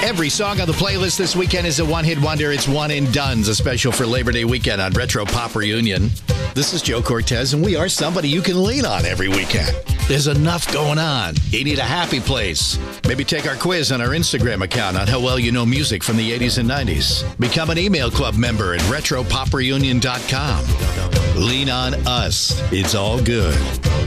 Every song on the playlist this weekend is a one-hit wonder. It's one and done's, a special for Labor Day weekend on Retro Pop Reunion. This is Joe Cortez, and we are somebody you can lean on every weekend. There's enough going on. You need a happy place. Maybe take our quiz on our Instagram account on how well you know music from the 80s and 90s. Become an email club member at retropopreunion.com. Lean on us. It's all good.